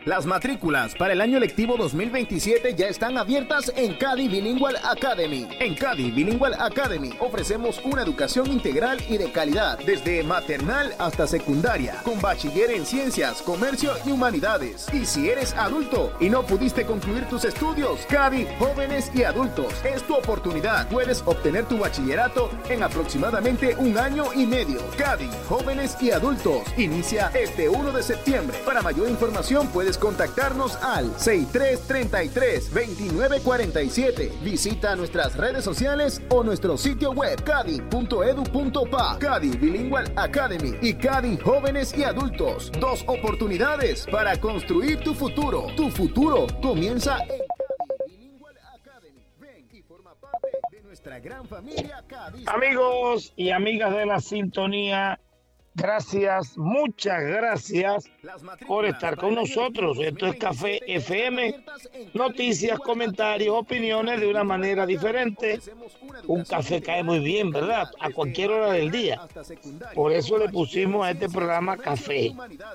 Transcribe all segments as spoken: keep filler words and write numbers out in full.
Las matrículas para el año lectivo dos mil veintisiete ya están abiertas en Cadi Bilingual Academy. En Cadi Bilingual Academy ofrecemos una educación integral y de calidad, desde maternal hasta secundaria, con bachiller en ciencias, comercio y humanidades. Y si eres adulto y no pudiste concluir tus estudios, Cadi Jóvenes y Adultos es tu oportunidad. Puedes obtener tu bachillerato en aproximadamente un año y medio. Cadi Jóvenes y Adultos inicia este uno de septiembre. Para mayor información puedes contactarnos al seis tres tres tres, dos nueve cuatro siete. Visita nuestras redes sociales o nuestro sitio web cadi punto edu punto pa. Cadi Bilingual Academy y Cadi Jóvenes y Adultos. Dos oportunidades para construir tu futuro. Tu futuro comienza en Cadi Bilingual Academy. Ven y forma parte de nuestra gran familia Cadi. Amigos y amigas de la sintonía, gracias, muchas gracias por estar con nosotros. Esto es Café F M, noticias, comentarios, opiniones de una manera diferente. Un café cae muy bien, ¿verdad? A cualquier hora del día. Por eso le pusimos a este programa Café.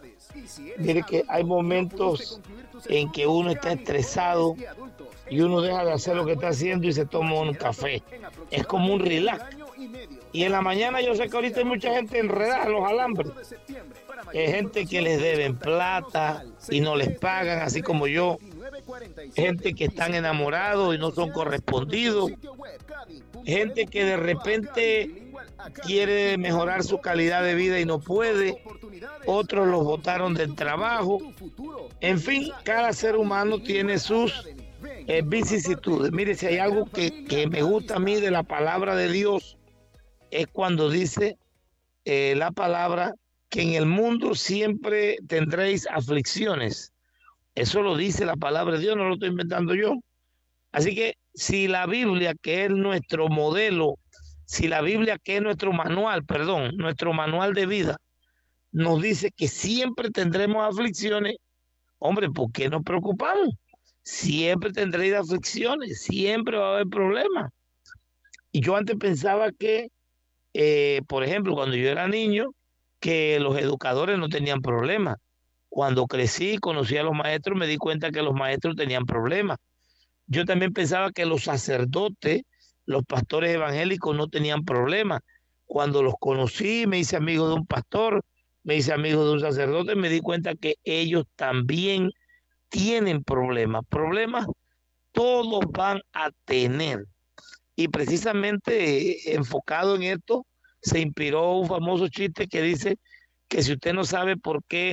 Mire que hay momentos en que uno está estresado y uno deja de hacer lo que está haciendo y se toma un café. Es como un relax. Y en la mañana yo sé que ahorita hay mucha gente enredada en los alambres. Hay gente que les deben plata y no les pagan, así como yo. Gente que están enamorados y no son correspondidos. Gente que de repente quiere mejorar su calidad de vida y no puede. Otros los botaron del trabajo. En fin, cada ser humano tiene sus eh, vicisitudes. Mire, si hay algo que, que me gusta a mí de la palabra de Dios, es cuando dice eh, la palabra que en el mundo siempre tendréis aflicciones. Eso lo dice la palabra de Dios, no lo estoy inventando yo. Así que si la Biblia, que es nuestro modelo, si la Biblia, que es nuestro manual, perdón, nuestro manual de vida, nos dice que siempre tendremos aflicciones, hombre, ¿por qué nos preocupamos? Siempre tendréis aflicciones, siempre va a haber problemas. Y yo antes pensaba que Eh, por ejemplo, cuando yo era niño, que los educadores no tenían problemas. Cuando crecí, conocí a los maestros, me di cuenta que los maestros tenían problemas. Yo también pensaba que los sacerdotes, los pastores evangélicos no tenían problemas. Cuando los conocí, me hice amigo de un pastor, me hice amigo de un sacerdote, me di cuenta que ellos también tienen problemas. Problemas todos van a tener. Y precisamente eh, enfocado en esto, se inspiró un famoso chiste que dice que si usted no sabe por qué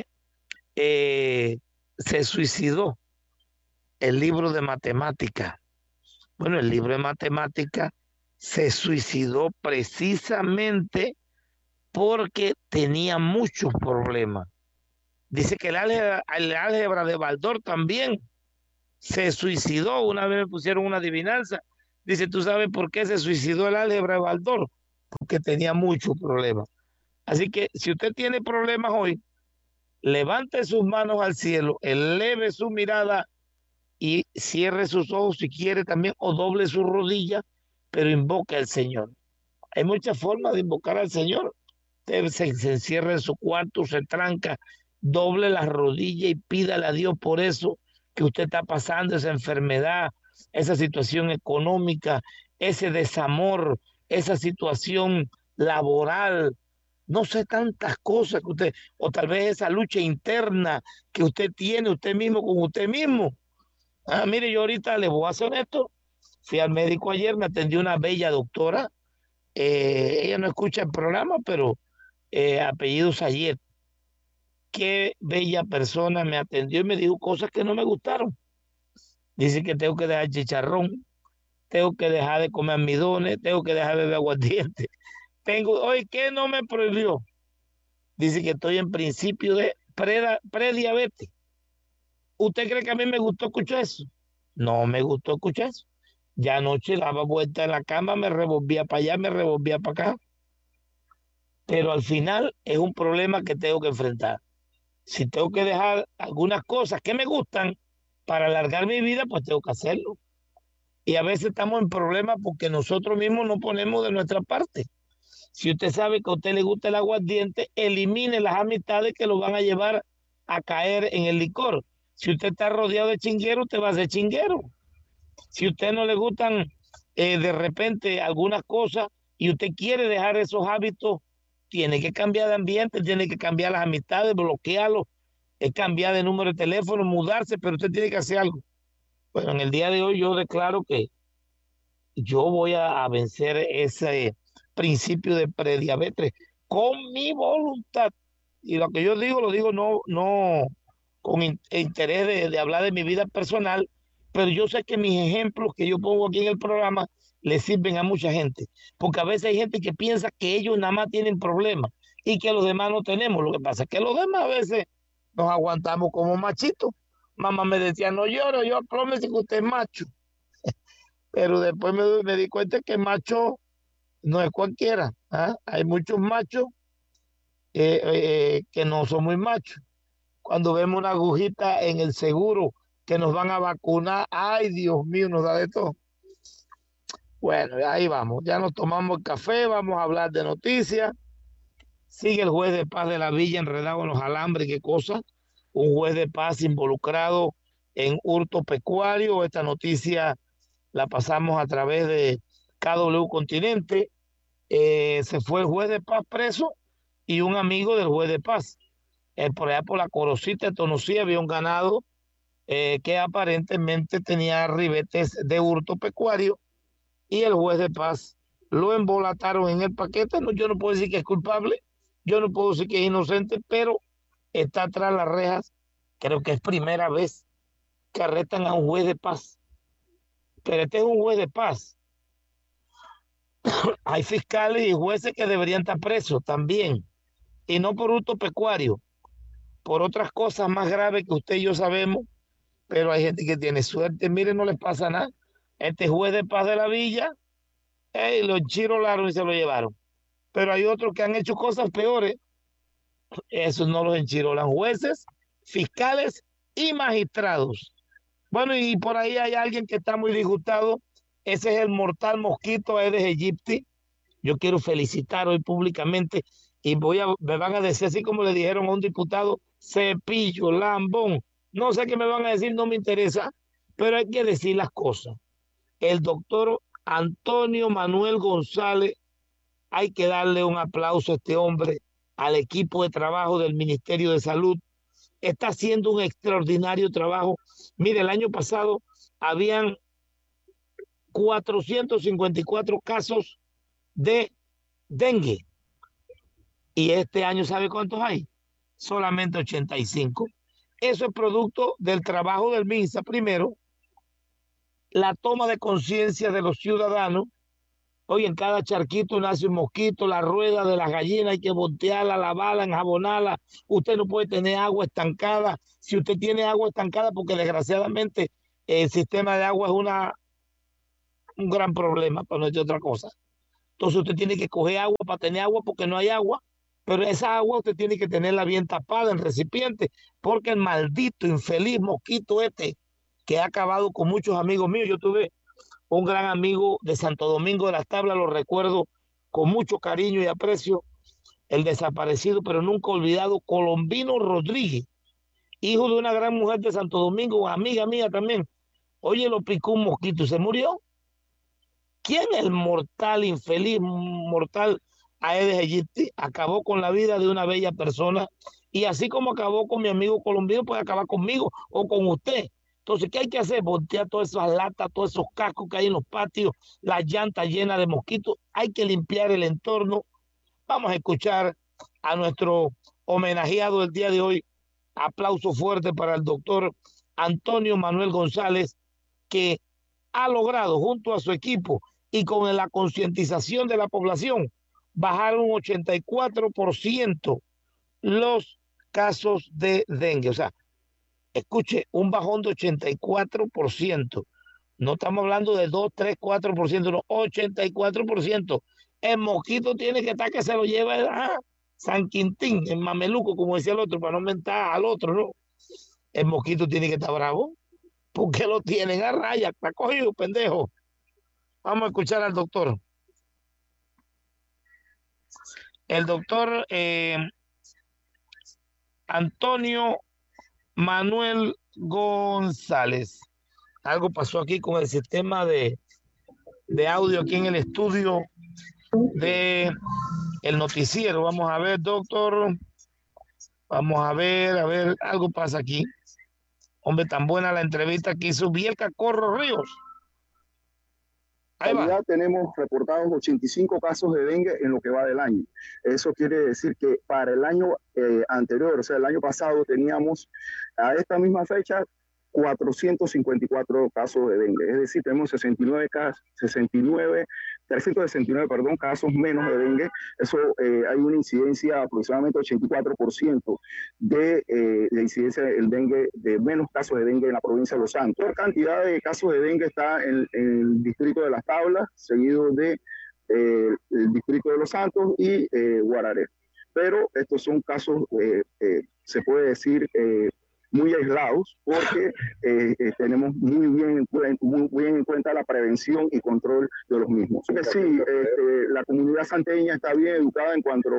eh, se suicidó el libro de matemática, bueno, el libro de matemática se suicidó precisamente porque tenía muchos problemas. Dice que el álgebra, el álgebra de Baldor también se suicidó. Una vez me pusieron una adivinanza. Dice, ¿tú sabes por qué se suicidó el álgebra de Baldor? Porque tenía muchos problemas. Así que si usted tiene problemas hoy, levante sus manos al cielo, eleve su mirada y cierre sus ojos si quiere también, o doble su rodilla, pero invoque al Señor. Hay muchas formas de invocar al Señor. Usted se, se encierra en su cuarto, se tranca, doble las rodillas y pídale a Dios por eso que usted está pasando, esa enfermedad, esa situación económica, ese desamor, esa situación laboral, no sé, tantas cosas que usted, o tal vez esa lucha interna que usted tiene usted mismo con usted mismo. Ah, mire, yo ahorita le voy a hacer esto. Fui al médico ayer, me atendió una bella doctora. Eh, ella no escucha el programa, pero eh, apellido Sayet. Qué bella persona, me atendió y me dijo cosas que no me gustaron. Dice que tengo que dejar chicharrón, tengo que dejar de comer almidones, tengo que dejar de beber aguardiente. Tengo, oye, ¿qué no me prohibió? Dice que estoy en principio de preda- prediabetes. ¿Usted cree que a mí me gustó escuchar eso? No me gustó escuchar eso. Ya anoche daba vuelta en la cama, me revolvía para allá, me revolvía para acá. Pero al final es un problema que tengo que enfrentar. Si tengo que dejar algunas cosas que me gustan para alargar mi vida, pues tengo que hacerlo. Y a veces estamos en problemas porque nosotros mismos no ponemos de nuestra parte. Si usted sabe que a usted le gusta el aguardiente, elimine las amistades que lo van a llevar a caer en el licor. Si usted está rodeado de chingueros, usted va a ser chinguero. Si a usted no le gustan eh, de repente algunas cosas y usted quiere dejar esos hábitos, tiene que cambiar de ambiente, tiene que cambiar las amistades, bloquearlos, eh, cambiar de número de teléfono, mudarse, pero usted tiene que hacer algo. Bueno, en el día de hoy yo declaro que yo voy a, a vencer ese principio de prediabetes con mi voluntad. Y lo que yo digo, lo digo no, no con in- interés de, de hablar de mi vida personal, pero yo sé que mis ejemplos que yo pongo aquí en el programa le sirven a mucha gente. Porque a veces hay gente que piensa que ellos nada más tienen problemas y que los demás no tenemos. Lo que pasa es que los demás a veces nos aguantamos como machitos. Mamá me decía, no lloro, yo aplómese que usted es macho. Pero después me, me di cuenta que macho no es cualquiera. ¿Ah? Hay muchos machos eh, eh, que no son muy machos. Cuando vemos una agujita en el seguro que nos van a vacunar, ay Dios mío, nos da de todo. Bueno, ahí vamos, ya nos tomamos el café, vamos a hablar de noticias. Sigue el juez de paz de la villa enredado en los alambres, qué cosa. Un juez de paz involucrado en hurto pecuario. Esta noticia la pasamos a través de K W Continente. Eh, se fue el juez de paz preso y un amigo del juez de paz. Eh, por allá por la Corocita de Tonosí había un ganado eh, que aparentemente tenía ribetes de hurto pecuario y el juez de paz lo embolataron en el paquete. No, yo no puedo decir que es culpable, yo no puedo decir que es inocente, pero está tras las rejas. Creo que es primera vez que arrestan a un juez de paz, pero este es un juez de paz. Hay fiscales y jueces que deberían estar presos también, y no por hurto pecuario, por otras cosas más graves que usted y yo sabemos, pero hay gente que tiene suerte. Miren, no les pasa nada. Este juez de paz de la villa, hey, lo enchirolaron y se lo llevaron. Pero hay otros que han hecho cosas peores, esos no los enchirolan, jueces, fiscales y magistrados. Bueno, y por ahí hay alguien que está muy disgustado, ese es el mortal mosquito Aedes aegypti. Yo quiero felicitar hoy públicamente y voy a, me van a decir así como le dijeron a un diputado, cepillo, lambón. No sé qué me van a decir, no me interesa, pero hay que decir las cosas. El doctor Antonio Manuel González, hay que darle un aplauso a este hombre, al equipo de trabajo del Ministerio de Salud. Está haciendo un extraordinario trabajo. Mire, el año pasado habían cuatrocientos cincuenta y cuatro casos de dengue. Y este año, ¿sabe cuántos hay? Solamente ochenta y cinco. Eso es producto del trabajo del MINSA, primero, la toma de conciencia de los ciudadanos. Hoy en cada charquito nace un mosquito, la rueda de las gallinas hay que voltearla, lavarla, enjabonarla. Usted no puede tener agua estancada. Si usted tiene agua estancada, porque desgraciadamente el sistema de agua es una, un gran problema, para no decir otra cosa. Entonces usted tiene que coger agua para tener agua porque no hay agua, pero esa agua usted tiene que tenerla bien tapada en recipiente, porque el maldito, infeliz mosquito este que ha acabado con muchos amigos míos. Yo tuve un gran amigo de Santo Domingo de las Tablas, lo recuerdo con mucho cariño y aprecio, el desaparecido, pero nunca olvidado, Colombino Rodríguez, hijo de una gran mujer de Santo Domingo, amiga mía también. Oye, lo picó un mosquito y se murió. ¿Quién es el mortal, infeliz, mortal Aedes aegypti? Acabó con la vida de una bella persona y así como acabó con mi amigo colombiano, puede acabar conmigo o con usted. Entonces, ¿qué hay que hacer? Voltear todas esas latas, todos esos cascos que hay en los patios, las llantas llenas de mosquitos. Hay que limpiar el entorno. Vamos a escuchar a nuestro homenajeado del día de hoy. Aplauso fuerte para el doctor Antonio Manuel González, que ha logrado junto a su equipo y con la concientización de la población bajar un ochenta y cuatro por ciento los casos de dengue. O sea, escuche, un bajón de ochenta y cuatro por ciento. No estamos hablando de dos, tres, cuatro por ciento, no, ochenta y cuatro por ciento. El mosquito tiene que estar que se lo lleva a San Quintín, en Mameluco, como decía el otro, para no mentar al otro, ¿no? El mosquito tiene que estar bravo, porque lo tienen a raya, está cogido, pendejo. Vamos a escuchar al doctor. El doctor eh, Antonio Manuel González. Algo pasó aquí con el sistema de, de audio aquí en el estudio de el noticiero. Vamos a ver, doctor. Vamos a ver, a ver, algo pasa aquí. Hombre, tan buena la entrevista que hizo Bielka Corro Ríos. En realidad tenemos reportados ochenta y cinco casos de dengue en lo que va del año. Eso quiere decir que para el año eh, anterior, o sea, el año pasado, teníamos a esta misma fecha cuatrocientos cincuenta y cuatro casos de dengue. Es decir, tenemos sesenta y nueve casos, sesenta y nueve, trescientos sesenta y nueve, perdón, casos menos de dengue. Eso eh, hay una incidencia aproximadamente ochenta y cuatro por ciento de, eh, de incidencia del dengue, de menos casos de dengue en la provincia de Los Santos. La cantidad de casos de dengue está en, en el distrito de Las Tablas, seguido de eh, el distrito de Los Santos y eh, Guararé. Pero estos son casos, eh, eh, se puede decir, eh, muy aislados, porque eh, eh, tenemos muy bien, muy bien en cuenta la prevención y control de los mismos. Que sí, este, la comunidad santeña está bien educada en cuanto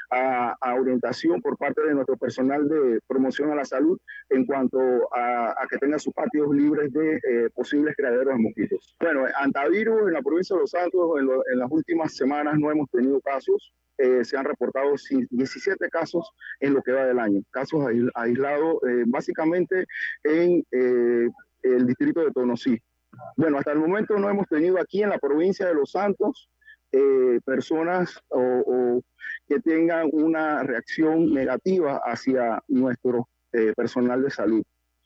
a, a orientación por parte de nuestro personal de promoción a la salud, en cuanto a, a que tenga sus patios libres de eh, posibles criaderos de mosquitos. Bueno, antivirus en la provincia de Los Santos en, lo, en las últimas semanas no hemos tenido casos. Eh, se han reportado diecisiete casos en lo que va del año, casos aislados eh, básicamente en eh, el distrito de Tonosí. Bueno, hasta el momento no hemos tenido aquí en la provincia de Los Santos eh, personas o, o que tengan una reacción negativa hacia nuestro eh, personal de salud.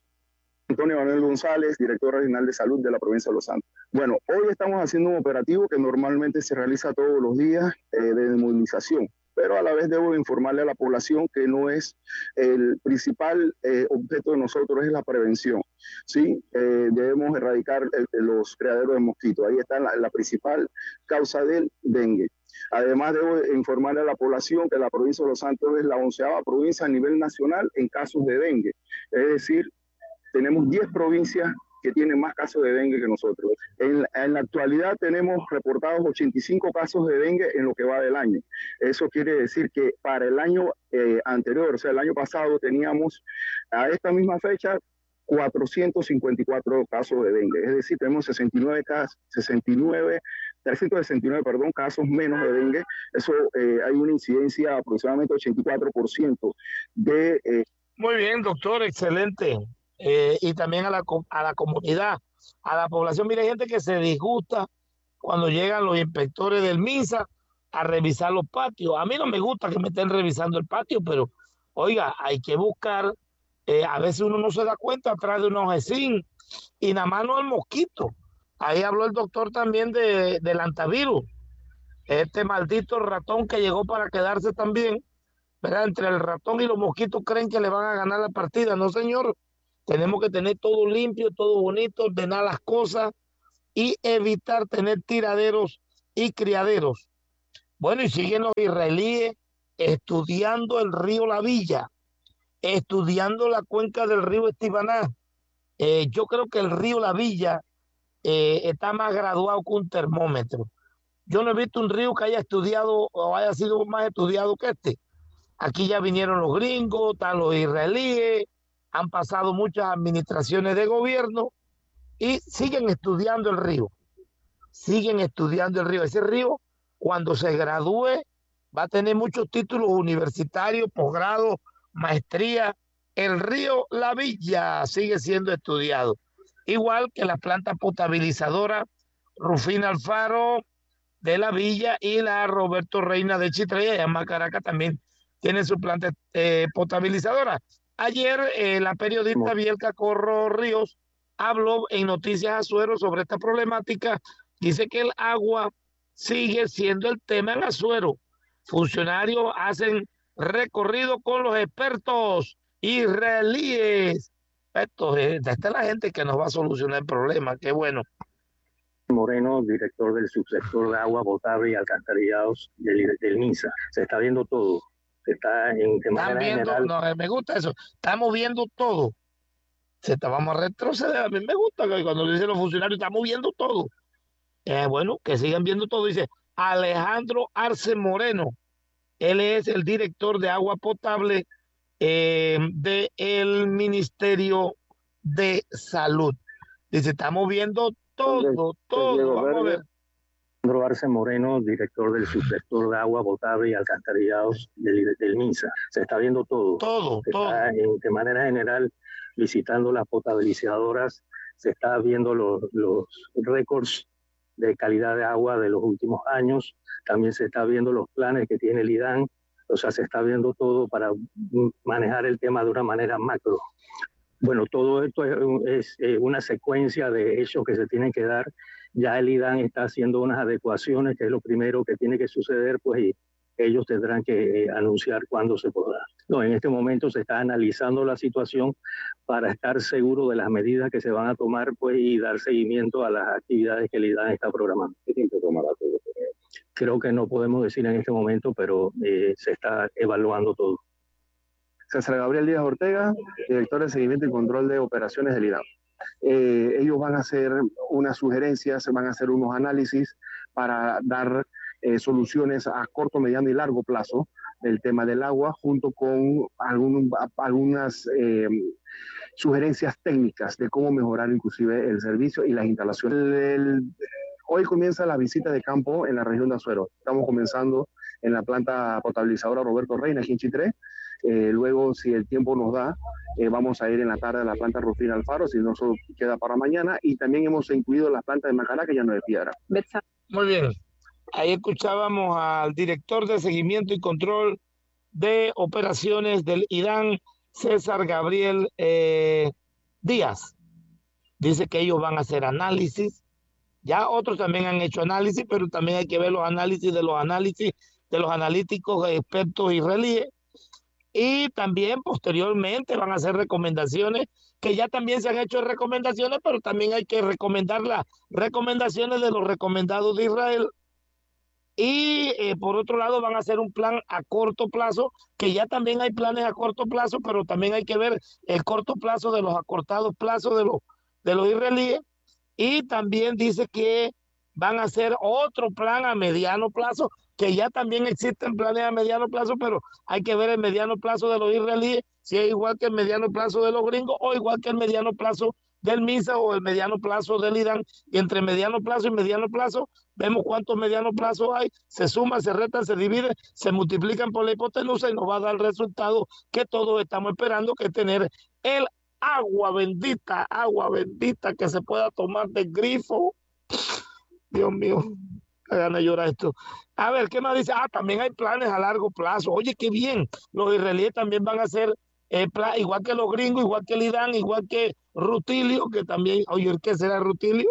Antonio Manuel González, director regional de salud de la provincia de Los Santos. Bueno, hoy estamos haciendo un operativo que normalmente se realiza todos los días eh, de movilización, pero a la vez debo informarle a la población que no es el principal eh, objeto de nosotros, es la prevención. ¿Sí? Eh, debemos erradicar el, los criaderos de mosquitos, ahí está la, la principal causa del dengue. Además, debo informarle a la población que la provincia de Los Santos es la onceava provincia a nivel nacional en casos de dengue, es decir, tenemos diez provincias que tienen más casos de dengue que nosotros. En, en la actualidad tenemos reportados ochenta y cinco casos de dengue en lo que va del año. Eso quiere decir que para el año eh, anterior, o sea, el año pasado, teníamos a esta misma fecha cuatrocientos cincuenta y cuatro casos de dengue. Es decir, tenemos sesenta y nueve casos, sesenta y nueve, trescientos sesenta y nueve, perdón, casos menos de dengue. Eso eh, hay una incidencia aproximadamente ochenta y cuatro por ciento de... Eh... Muy bien, doctor, excelente. Eh, y también a la, a la comunidad, a la población. Mira, hay gente que se disgusta cuando llegan los inspectores del MINSA a revisar los patios. A mí no me gusta que me estén revisando el patio, pero oiga, hay que buscar, eh, a veces uno no se da cuenta atrás de un ojejín y nada más no el mosquito. Ahí habló el doctor también de, del antivirus, este maldito ratón que llegó para quedarse también, ¿verdad? Entre el ratón y los mosquitos creen que le van a ganar la partida. No, señor. Tenemos que tener todo limpio, todo bonito, ordenar las cosas y evitar tener tiraderos y criaderos. Bueno, y siguen los israelíes estudiando el río La Villa, estudiando la cuenca del río Estibaná. Eh, yo creo que el río La Villa eh, está más graduado que un termómetro. Yo no he visto un río que haya estudiado o haya sido más estudiado que este. Aquí ya vinieron los gringos, están los israelíes, han pasado muchas administraciones de gobierno y siguen estudiando el río. Siguen estudiando el río. Ese río, cuando se gradúe, va a tener muchos títulos universitarios, posgrado, maestría. El río La Villa sigue siendo estudiado. Igual que la planta potabilizadora Rufina Alfaro de La Villa y la Roberto Reina de Chitré, en Macaracas también tiene su planta eh, potabilizadora. Ayer eh, la periodista Bielka Corro Ríos habló en Noticias Azuero sobre esta problemática. Dice que el agua sigue siendo el tema en Azuero. Funcionarios hacen recorrido con los expertos israelíes. Esto, eh, esta es la gente que nos va a solucionar el problema. Qué bueno. Moreno, director del subsector de agua potable y alcantarillados del, del MINSA. Se está viendo todo. Está en Están viendo, general. No, me gusta eso. Estamos viendo todo. Se está, vamos a retroceder. A mí me gusta que cuando dicen los funcionarios, estamos viendo todo. Eh, bueno, que sigan viendo todo. Dice Alejandro Arce Moreno. Él es el director de agua potable eh, del Ministerio de Salud. Dice, estamos viendo todo, todo. Vamos a ver. Alejandro Arce Moreno, director del subsector de agua potable y alcantarillados del, del MINSA. Se está viendo todo. Todo, se todo. Está, en, de manera general, visitando las potabilizadoras, se está viendo los, los récords de calidad de agua de los últimos años. También se está viendo los planes que tiene el IDAN. O sea, se está viendo todo para manejar el tema de una manera macro. Bueno, todo esto es, es una secuencia de hechos que se tienen que dar. Ya el IDAN está haciendo unas adecuaciones, que es lo primero que tiene que suceder, pues y ellos tendrán que eh, anunciar cuándo se podrá. No, en este momento se está analizando la situación para estar seguro de las medidas que se van a tomar, pues, y dar seguimiento a las actividades que el IDAN está programando. ¿Qué tiempo tomará todo? Creo que no podemos decir en este momento, pero eh, se está evaluando todo. César Gabriel Díaz Ortega, director de seguimiento y control de operaciones del IDAN. Eh, ellos van a hacer unas sugerencias, van a hacer unos análisis para dar eh, soluciones a corto, mediano y largo plazo del tema del agua, junto con algún, algunas eh, sugerencias técnicas de cómo mejorar inclusive el servicio y las instalaciones. El, el, hoy comienza la visita de campo en la región de Azuero. Estamos comenzando en la planta potabilizadora Roberto Reina, aquí en Chitré. Eh, luego, si el tiempo nos da, eh, vamos a ir en la tarde a la planta Rufina Alfaro, si no solo queda para mañana, y también hemos incluido la planta de Macará, que ya no es piedra. Muy bien, ahí escuchábamos al director de seguimiento y control de operaciones del IDAN, César Gabriel eh, Díaz. Dice que ellos van a hacer análisis, ya otros también han hecho análisis, pero también hay que ver los análisis de los análisis de los analíticos expertos israelíes. Y también posteriormente van a hacer recomendaciones, que ya también se han hecho recomendaciones, pero también hay que recomendar las recomendaciones de los recomendados de Israel. Y eh, por otro lado van a hacer un plan a corto plazo, que ya también hay planes a corto plazo, pero también hay que ver el corto plazo de los acortados plazos de los, de los israelíes. Y también dice que van a hacer otro plan a mediano plazo, que ya también existen planes a mediano plazo, pero hay que ver el mediano plazo de los israelíes, si es igual que el mediano plazo de los gringos o igual que el mediano plazo del MINSA o el mediano plazo del IDAN. Y entre mediano plazo y mediano plazo, vemos cuántos medianos plazos hay, se suman, se restan, se dividen, se multiplican por la hipotenusa y nos va a dar el resultado que todos estamos esperando, que es tener el agua bendita, agua bendita que se pueda tomar del grifo. Dios mío, me gana llorar esto. A ver, ¿qué más dice? Ah, también hay planes a largo plazo. Oye, qué bien. Los israelíes también van a hacer, eh, plan, igual que los gringos, igual que el IDAN, igual que Rutilio, que también, oye, ¿qué será Rutilio?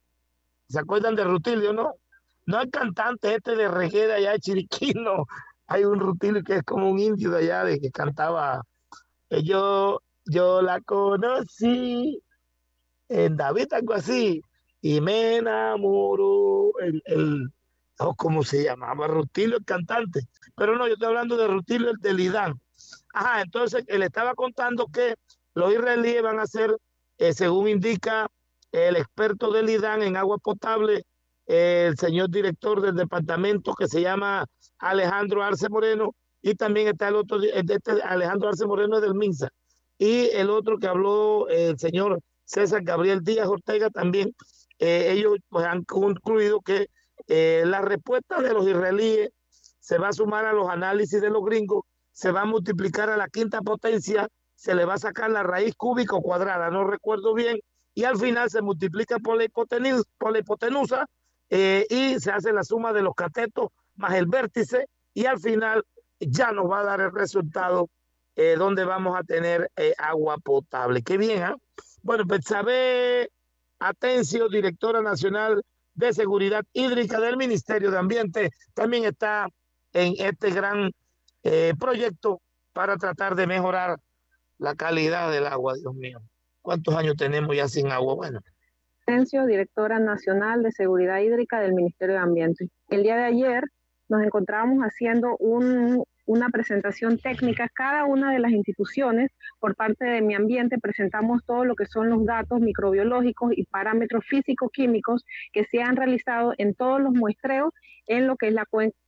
¿Se acuerdan de Rutilio, no? No el cantante este de reggae de allá de Chiriquí, no. Hay un Rutilio que es como un indio de allá, de que cantaba. Eh, yo, yo la conocí en David, algo así. Y me enamoró el, el oh, ¿cómo se llamaba? Rutilio, el cantante. Pero no, yo estoy hablando de Rutilio, el del IDAN. Ajá, entonces él estaba contando que los israelíes van a hacer, eh, según indica el experto del IDAN en agua potable, eh, el señor director del departamento que se llama Alejandro Arce Moreno, y también está el otro, el, este Alejandro Arce Moreno es del MINSA, y el otro que habló, eh, el señor César Gabriel Díaz Ortega también. Eh, ellos pues, han concluido que eh, la respuesta de los israelíes se va a sumar a los análisis de los gringos, se va a multiplicar a la quinta potencia, se le va a sacar la raíz cúbica o cuadrada, no recuerdo bien, y al final se multiplica por la hipotenusa, por la hipotenusa eh, y se hace la suma de los catetos más el vértice, y al final ya nos va a dar el resultado eh, donde vamos a tener eh, agua potable. Qué bien, ¿eh? Bueno, pues sabe Atencio, directora nacional de Seguridad Hídrica del Ministerio de Ambiente, también está en este gran eh, proyecto para tratar de mejorar la calidad del agua. Dios mío, ¿cuántos años tenemos ya sin agua? Bueno. Atencio, directora nacional de Seguridad Hídrica del Ministerio de Ambiente. El día de ayer nos encontrábamos haciendo un, una presentación técnica, cada una de las instituciones, por parte de Mi Ambiente, presentamos todo lo que son los datos microbiológicos y parámetros físico-químicos que se han realizado en todos los muestreos en lo que es la cuenca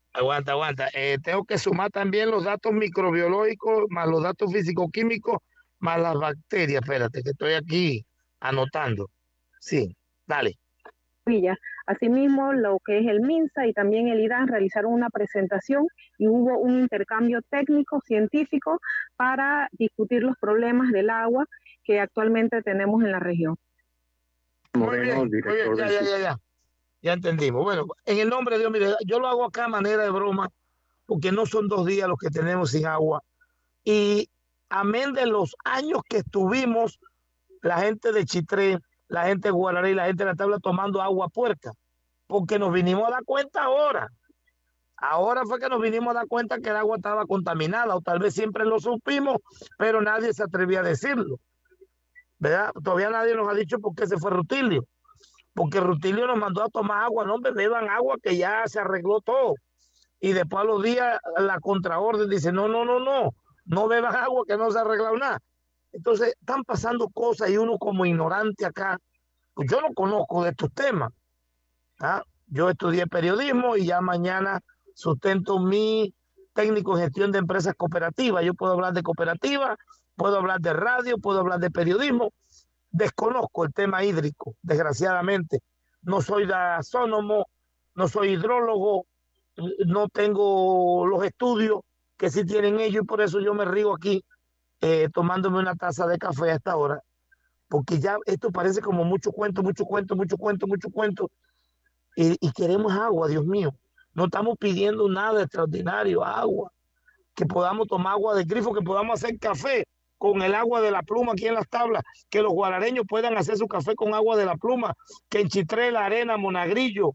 Aguanta, aguanta. Eh, tengo que sumar también los datos microbiológicos, más los datos físico-químicos, más las bacterias. Espérate, que estoy aquí anotando. Sí, dale. Asimismo, lo que es el MINSA y también el IDAN realizaron una presentación y hubo un intercambio técnico, científico, para discutir los problemas del agua que actualmente tenemos en la región. Muy bien, muy bien. Ya, ya, ya, ya. Ya entendimos. Bueno, en el nombre de Dios, mire, yo lo hago acá a manera de broma, porque no son dos días los que tenemos sin agua. Y amén de los años que estuvimos, la gente de Chitré, la gente de Guararí, la gente de la tabla tomando agua puerca, porque nos vinimos a dar cuenta ahora. Ahora fue que nos vinimos a dar cuenta que el agua estaba contaminada, o tal vez siempre lo supimos, pero nadie se atrevía a decirlo. ¿Verdad? Todavía nadie nos ha dicho por qué se fue Rutilio. Porque Rutilio nos mandó a tomar agua, no beban agua que ya se arregló todo. Y después a los días la contraorden dice, no, no, no, no, no beban agua que no se ha arreglado nada. Entonces están pasando cosas y uno como ignorante acá, pues yo no conozco de estos temas. ¿Ah? Yo estudié periodismo y ya mañana sustento mi técnico en gestión de empresas cooperativas. Yo puedo hablar de cooperativas, puedo hablar de radio, puedo hablar de periodismo. Desconozco el tema hídrico, desgraciadamente. No soy gasónomo, no soy hidrólogo, no tengo los estudios que sí tienen ellos y por eso yo me río aquí eh, tomándome una taza de café a esta hora, porque ya esto parece como mucho cuento, mucho cuento, mucho cuento, mucho cuento y, y queremos agua, Dios mío. No estamos pidiendo nada extraordinario, agua, que podamos tomar agua de grifo, que podamos hacer café con el agua de la pluma aquí en las tablas, que los guarareños puedan hacer su café con agua de la pluma, que en Chitré, La Arena, Monagrillo,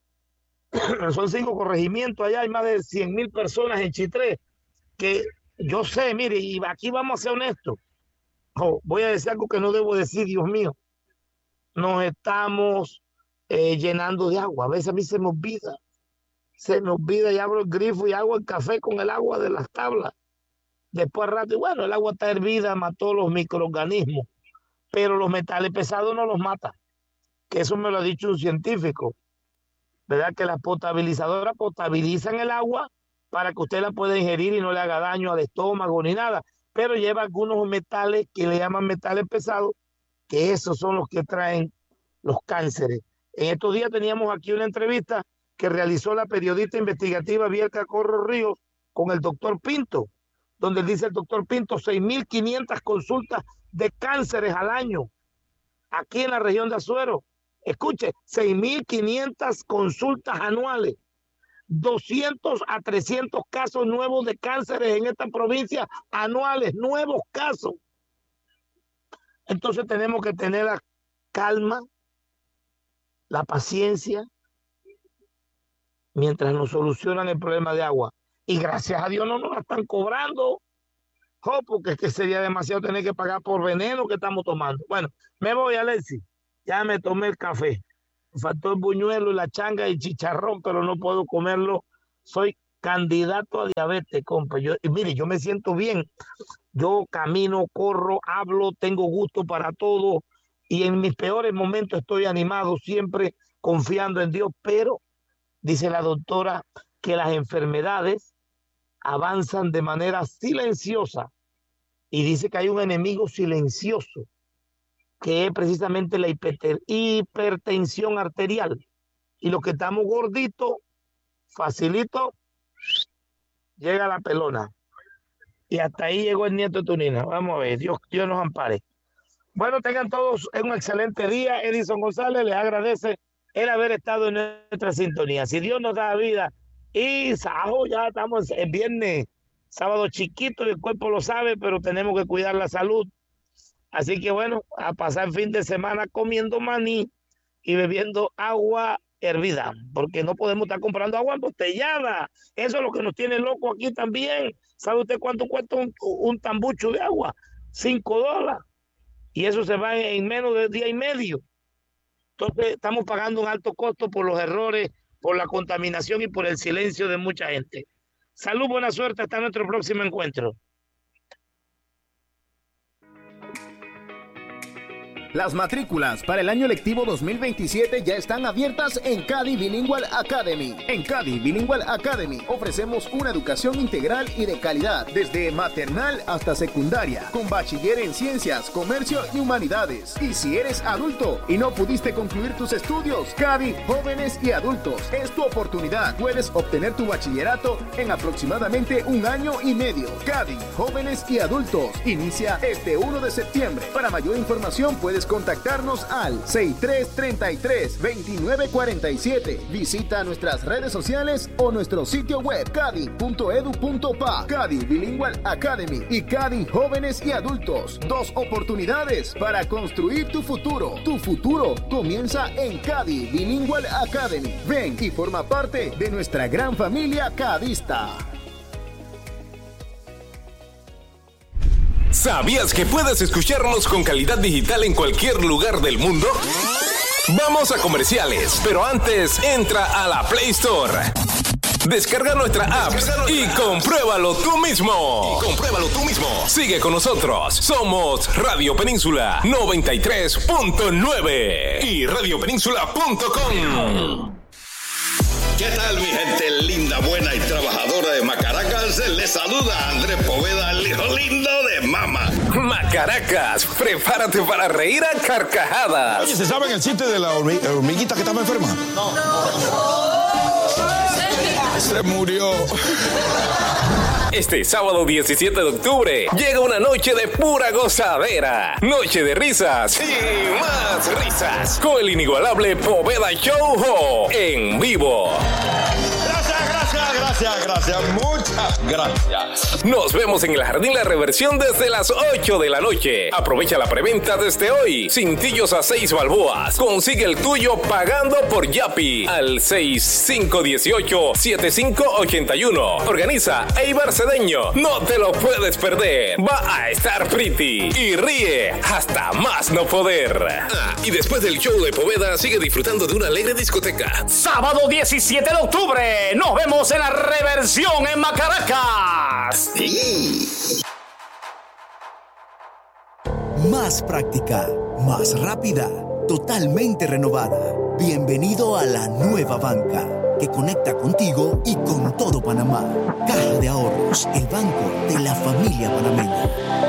son cinco corregimientos, allá hay más de cien mil personas en Chitré, que yo sé, mire, y aquí vamos a ser honestos, oh, voy a decir algo que no debo decir, Dios mío, nos estamos eh, llenando de agua, a veces a mí se me olvida, se me olvida y abro el grifo y hago el café con el agua de las tablas. Después al rato, y bueno, el agua está hervida, mató los microorganismos, pero los metales pesados no los mata, que eso me lo ha dicho un científico, ¿verdad? Que las potabilizadoras potabilizan el agua para que usted la pueda ingerir y no le haga daño al estómago ni nada, pero lleva algunos metales que le llaman metales pesados, que esos son los que traen los cánceres. En estos días teníamos aquí una entrevista que realizó la periodista investigativa Bielka Corro Ríos con el doctor Pinto, donde dice el doctor Pinto, seis mil quinientas consultas de cánceres al año, aquí en la región de Azuero. Escuche, seis mil quinientas consultas anuales, doscientos a trescientos casos nuevos de cánceres en esta provincia anuales, nuevos casos. Entonces tenemos que tener la calma, la paciencia, mientras nos solucionan el problema de agua. Y gracias a Dios no nos la están cobrando, oh, porque es que sería demasiado tener que pagar por veneno que estamos tomando. Bueno, me voy, Alexis, ya me tomé el café, me faltó el buñuelo y la changa y el chicharrón, pero no puedo comerlo, soy candidato a diabetes, compa. Yo, y mire, yo me siento bien, yo camino, corro, hablo, tengo gusto para todo, y en mis peores momentos estoy animado, siempre confiando en Dios, pero dice la doctora que las enfermedades avanzan de manera silenciosa y dice que hay un enemigo silencioso que es precisamente la hiper- hipertensión arterial y los que estamos gorditos facilito llega la pelona y hasta ahí llegó el nieto de Tunina. Vamos a ver, Dios, Dios nos ampare. Bueno, tengan todos un excelente día. Edison González les agradece el haber estado en nuestra sintonía. Si Dios nos da vida y sábado, ya estamos el viernes, sábado chiquito y el cuerpo lo sabe, pero tenemos que cuidar la salud. Así que bueno, a pasar fin de semana comiendo maní y bebiendo agua hervida, porque no podemos estar comprando agua embotellada. Eso es lo que nos tiene loco aquí también. ¿Sabe usted cuánto cuesta un, un tambucho de agua? Cinco dólares. Y eso se va en menos de día y medio. Entonces estamos pagando un alto costo por los errores, por la contaminación y por el silencio de mucha gente. Salud, buena suerte, hasta nuestro próximo encuentro. Las matrículas para el año lectivo dos mil veintisiete ya están abiertas en Cadi Bilingual Academy. En Cadi Bilingual Academy ofrecemos una educación integral y de calidad, desde maternal hasta secundaria, con bachiller en ciencias, comercio y humanidades. Y si eres adulto y no pudiste concluir tus estudios, Cadi Jóvenes y Adultos es tu oportunidad. Puedes obtener tu bachillerato en aproximadamente un año y medio. Cadi Jóvenes y Adultos inicia este uno de septiembre. Para mayor información puedes contactarnos al seis tres tres tres, dos nueve cuatro siete. Visita nuestras redes sociales o nuestro sitio web cadi punto edu punto pa. Cadi Bilingual Academy y Cadi Jóvenes y Adultos. Dos oportunidades para construir tu futuro. Tu futuro comienza en Cadi Bilingual Academy. Ven y forma parte de nuestra gran familia cadista. ¿Sabías que puedes escucharnos con calidad digital en cualquier lugar del mundo? Vamos a comerciales, pero antes entra a la Play Store. Descarga nuestra app y compruébalo tú mismo. Y compruébalo tú mismo. Sigue con nosotros. Somos Radio Península noventa y tres punto nueve y radio península punto com. ¿Qué tal, mi gente linda, buena y trabajadora de Macaracas? Les saluda Andrés Poveda, el hijo lindo de mama. Macaracas, prepárate para reír a carcajadas. Oye, ¿se saben el chiste de la hormi- hormiguita que estaba enferma? No. Se murió. Este sábado diecisiete de octubre llega una noche de pura gozadera. Noche de risas y más risas. Con el inigualable Poveda Show en vivo. Gracias, gracias, gracias, gracias. Muchas gracias. Nos vemos en el Jardín La Reversión desde las ocho de la noche. Aprovecha la preventa desde hoy. Cintillos a seis balboas. Consigue el tuyo pagando por Yapi al seis cinco uno ocho, siete cinco ocho uno. Organiza Eibar Cedeño. No te lo puedes perder. Va a estar pretty y ríe hasta más no poder. Ah, y después del show de Poveda, sigue disfrutando de una alegre discoteca. Sábado diecisiete de octubre, nos vemos en la Reversión en Macaracas. Sí. Más práctica, más rápida, totalmente renovada. Bienvenido a la nueva banca, que conecta contigo y con todo Panamá. Caja de Ahorros, el banco de la familia panameña.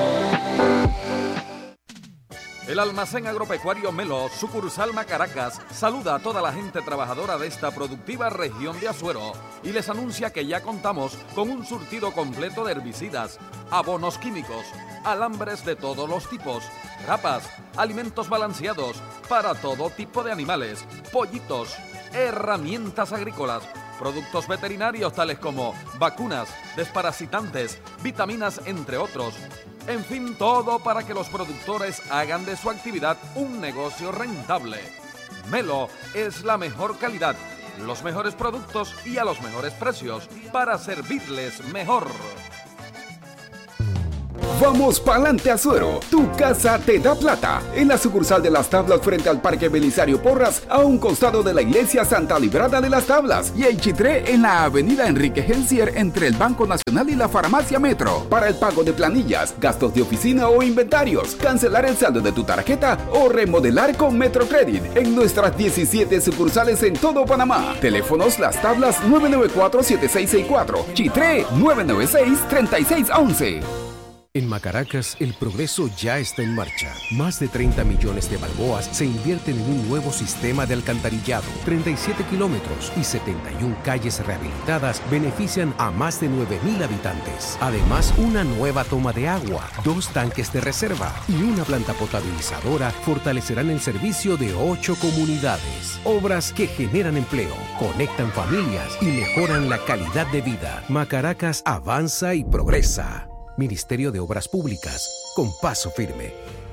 El almacén agropecuario Melo, sucursal Macaracas, saluda a toda la gente trabajadora de esta productiva región de Azuero y les anuncia que ya contamos con un surtido completo de herbicidas, abonos químicos, alambres de todos los tipos, grapas, alimentos balanceados para todo tipo de animales, pollitos, herramientas agrícolas, productos veterinarios tales como vacunas, desparasitantes, vitaminas, entre otros. En fin, todo para que los productores hagan de su actividad un negocio rentable. Melo es la mejor calidad, los mejores productos y a los mejores precios para servirles mejor. Vamos pa'lante Azuero, tu casa te da plata. En la sucursal de Las Tablas frente al Parque Belisario Porras, a un costado de la iglesia Santa Librada de Las Tablas. Y en Chitré, en la avenida Enrique Gencier, entre el Banco Nacional y la Farmacia Metro. Para el pago de planillas, gastos de oficina o inventarios, cancelar el saldo de tu tarjeta o remodelar con Metrocredit. En nuestras diecisiete sucursales en todo Panamá. Teléfonos Las Tablas nueve nueve cuatro, siete seis seis cuatro. Chitré nueve nueve seis, tres seis uno uno. En Macaracas, el progreso ya está en marcha. Más de treinta millones de balboas se invierten en un nuevo sistema de alcantarillado. treinta y siete kilómetros y setenta y una calles rehabilitadas benefician a más de nueve mil habitantes. Además, una nueva toma de agua, dos tanques de reserva y una planta potabilizadora fortalecerán el servicio de ocho comunidades. Obras que generan empleo, conectan familias y mejoran la calidad de vida. Macaracas avanza y progresa. Ministerio de Obras Públicas, con paso firme.